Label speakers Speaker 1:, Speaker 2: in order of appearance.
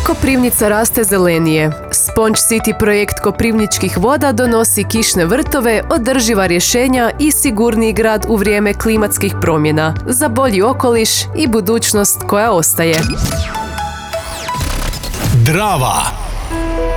Speaker 1: Koprivnica raste zelenije. Sponge City projekt Koprivničkih voda donosi kišne vrtove, održiva rješenja i sigurniji grad u vrijeme klimatskih promjena, za bolji okoliš i budućnost koja ostaje.
Speaker 2: Drava.